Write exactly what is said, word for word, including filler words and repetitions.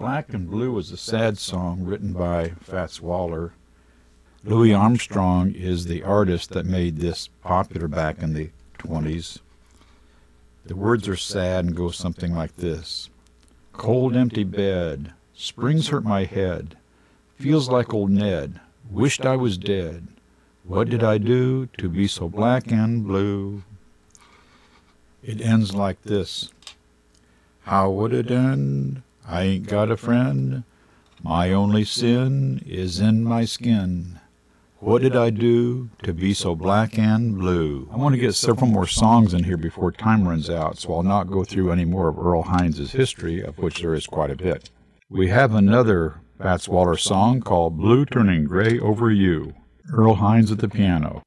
Black and Blue is a sad song written by Fats Waller. Louis Armstrong is the artist that made this popular back in the twenties. The words are sad and go something like this. Cold empty bed, springs hurt my head, feels like old Ned, wished I was dead. What did I do to be so black and blue? It ends like this. How would it end? I ain't got a friend. My only sin is in my skin. What did I do to be so black and blue? I want to get several more songs in here before time runs out, so I'll not go through any more of Earl Hines' history, of which there is quite a bit. We have another Fats Waller song called Blue Turning Gray Over You. Earl Hines at the piano.